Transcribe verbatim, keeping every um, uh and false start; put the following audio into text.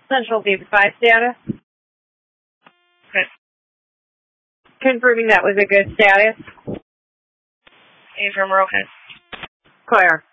Central B five status. Good. Confirming that was a good status. Affirm, we're okay. Clear.